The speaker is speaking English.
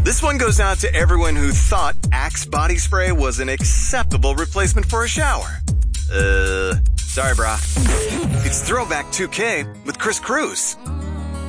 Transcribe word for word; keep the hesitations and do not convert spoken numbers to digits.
This one goes out to everyone who thought Axe body spray was an acceptable replacement for a shower. Uh, sorry, brah. It's Throwback two K with Chris Cruz.